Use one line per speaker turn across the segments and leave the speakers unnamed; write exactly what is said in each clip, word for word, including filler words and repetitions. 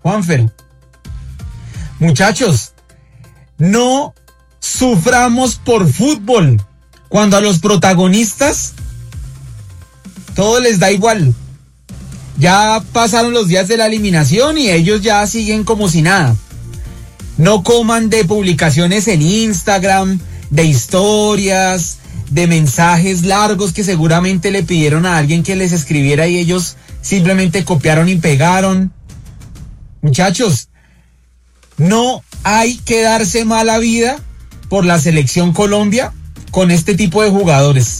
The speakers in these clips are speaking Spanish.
Juanfer, muchachos, no suframos por fútbol cuando a los protagonistas todo les da igual. Ya pasaron los días de la eliminación y ellos ya siguen como si nada. No coman de publicaciones en Instagram, de historias, de mensajes largos que seguramente le pidieron a alguien que les escribiera y ellos simplemente copiaron y pegaron. Muchachos, no hay que darse mala vida por la selección Colombia con este tipo de jugadores.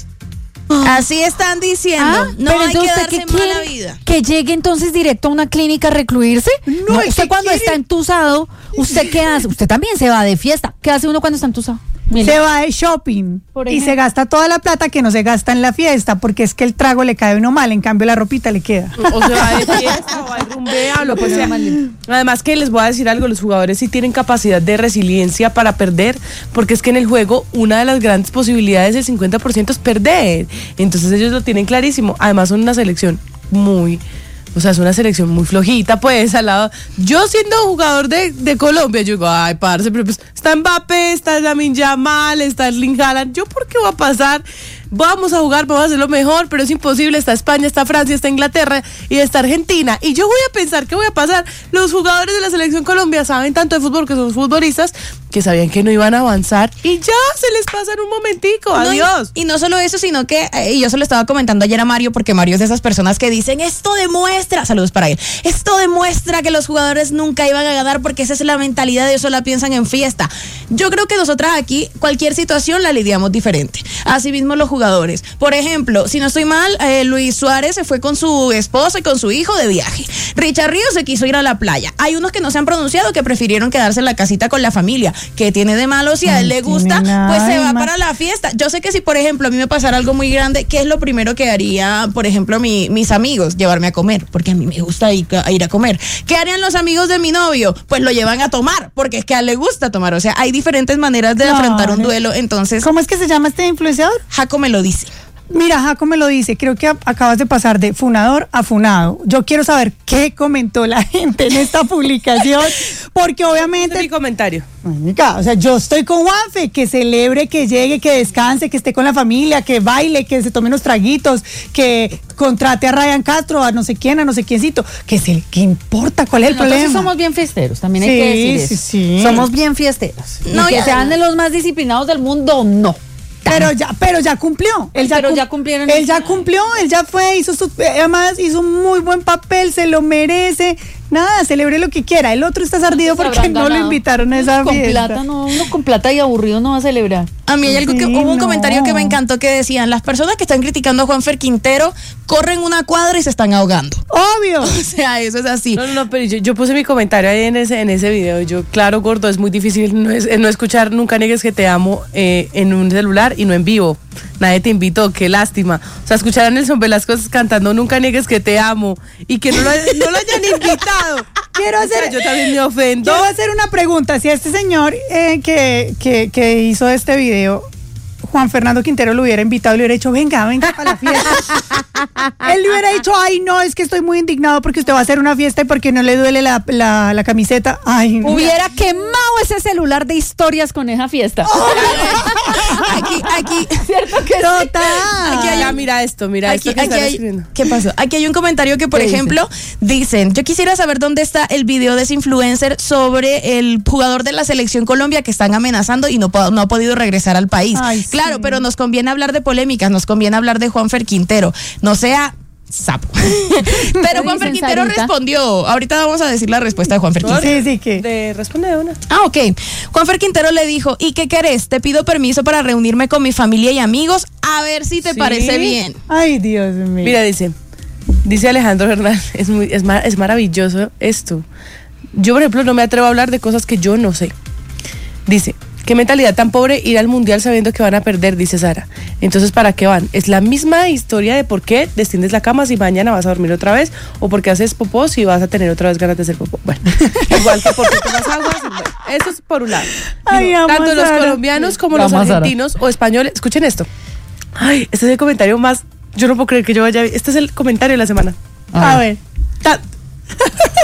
Así están diciendo.
Ah,
no hay que darse
¿qué
mala
quiere?
vida.
¿Que llegue entonces directo a una clínica a recluirse?
No,
No,
es
usted
que
cuando
quiere-
está entusado, ¿usted qué hace? Usted también se va de fiesta. ¿Qué hace uno cuando está entusado? Mire.
Se va de shopping
Por
y
ejemplo.
se gasta toda la plata que no se gasta en la fiesta, porque es que el trago le cae a uno mal, en cambio la ropita le queda.
O se va de fiesta o va de rumbea o lo que sea. Además que les voy a decir algo, los jugadores sí tienen capacidad de resiliencia para perder, porque es que en el juego una de las grandes posibilidades del cincuenta por ciento es perder. Entonces ellos lo tienen clarísimo. Además son una selección muy... O sea, es una selección muy flojita, pues, al lado. Yo siendo jugador de, de Colombia, yo digo, ay, parce, pero pues está Mbappé, está Lamine Yamal, está Erling Haaland. ¿Yo por qué voy a pasar? Vamos a jugar, vamos a hacer lo mejor, pero es imposible. Está España, está Francia, está Inglaterra y está Argentina. Y yo voy a pensar, ¿qué voy a pasar? Los jugadores de la selección Colombia saben tanto de fútbol que son futbolistas que sabían que no iban a avanzar y ya se les pasa en un momentico.
No, y-
Adiós.
y, no solo eso, sino que eh, y yo se lo estaba comentando ayer a Mario, porque Mario es de esas personas que dicen, esto demuestra, saludos para él, esto demuestra que los jugadores nunca iban a ganar porque esa es la mentalidad, de eso la piensan en fiesta. Yo creo que nosotras aquí cualquier situación la lidiamos diferente. Así mismo los jugadores. Por ejemplo, si no estoy mal, eh, Luis Suárez se fue con su esposa y con su hijo de viaje. Richard Ríos se quiso ir a la playa. Hay unos que no se han pronunciado, que prefirieron quedarse en la casita con la familia. ¿Qué tiene de malo? Si a él le
No
gusta,
tiene nada
pues se
de
va
malo.
para la fiesta. Yo sé que si, por ejemplo, a mí me pasara algo muy grande, ¿qué es lo primero que haría, por ejemplo, mi, mis amigos? Llevarme a comer, porque a mí me gusta ir a, ir a comer. ¿Qué harían los amigos de mi novio? Pues lo llevan a tomar, porque es que a él le gusta tomar. O sea, hay diferentes maneras de
Claro.
afrontar un duelo. Entonces,
¿Cómo es que se llama este influenciador?
Jaco me lo dice.
Mira, Jaco me lo dice, creo que a- acabas de pasar de funador a funado. Yo quiero saber qué comentó la gente en esta publicación, porque
Ese es mi
obviamente,
comentario.
marica, o sea, yo estoy con Juanfe, que celebre, que llegue, que descanse, que esté con la familia, que baile, que se tome unos traguitos, que contrate a Ryan Castro, a no sé quién, a no sé quiéncito, que se, ¿qué importa? ¿Cuál es el
Nosotros
problema?
somos bien fiesteros, también hay
Sí,
que decir
sí,
eso.
sí.
Somos bien fiesteros.
No,
No, que
ya-
sean de los más disciplinados del mundo, no.
Pero ya, pero ya cumplió. Él
Pero
cum-
ya cumplieron
Él
eso.
ya cumplió, él ya fue, hizo su, además hizo un muy buen papel, se lo merece. Nada, celebre lo que quiera. El otro está ardido porque
Habrán
no lo
ganado.
invitaron a esa
Con
fiesta.
plata, no, uno con plata y aburrido no va a celebrar.
A mí hay algo que,
Sí,
hubo un
no.
comentario que me encantó que decían, las personas que están criticando a Juanfer Quintero corren una cuadra y se están ahogando.
Obvio.
O sea, eso es así.
No, no, no, pero yo, yo puse mi comentario ahí en ese, en ese video. Yo, claro, gordo, es muy difícil no, es, no escuchar Nunca Niegues que Te Amo eh, en un celular y no en vivo. Nadie te invitó, qué lástima. O sea, escuchar a Nelson Velasco cantando Nunca Niegues que Te Amo y que no lo, no lo hayan invitado.
Quiero
O sea,
hacer,
yo también me ofendo.
quiero hacer una pregunta. Si a este señor eh, que, que, que hizo este video, Juan Fernando Quintero lo hubiera invitado y le hubiera dicho, venga, venga para la fiesta. Él le hubiera dicho, ay, no, es que estoy muy indignado porque usted va a hacer una fiesta y porque no le duele la, la, la camiseta. Ay, no.
Hubiera quemado ese celular de historias con esa fiesta.
Aquí, aquí,
¿Cierto que sí?
Total.
Aquí hay
Ya,
un-
mira esto, mira
Aquí,
esto que
aquí
están
hay,
escribiendo.
¿qué pasó? Aquí hay un comentario que, por
¿Qué
ejemplo, dicen, yo quisiera saber dónde está el video de ese influencer sobre el jugador de la selección Colombia que están amenazando y no, po- no ha podido regresar al país.
Ay, sí.
Claro, pero nos conviene hablar de polémicas, nos conviene hablar de Juanfer Quintero. No sea sapo. Pero Juanfer
dicen,
Quintero
Sarita?
respondió. Ahorita vamos a decir la respuesta de Juanfer Quintero.
Sí, sí, que.
De, responde de una.
Ah, ok. Juanfer Quintero le dijo, ¿y qué querés? Te pido permiso para reunirme con mi familia y amigos, a ver si te
Sí.
parece bien.
Ay, Dios mío.
Mira, dice, dice Alejandro Hernán, es, muy, es, mar- es maravilloso esto. Yo, por ejemplo, no me atrevo a hablar de cosas que yo no sé. Dice, qué mentalidad tan pobre ir al mundial sabiendo que van a perder, dice Sara. Entonces, ¿para qué van? Es la misma historia de por qué desciendes la cama si mañana vas a dormir otra vez o porque haces popó si vas a tener otra vez ganas de hacer popó. Bueno, igual que porque tomas agua. si- bueno, eso es por un lado.
Ay,
Digo,
amo
tanto
a
los
Sara.
colombianos como
La
los
amo a Sara.
argentinos o españoles. Escuchen esto. Ay, este es el comentario más... Yo no puedo creer que yo vaya... Este es el comentario de la semana.
A ver.
Ta-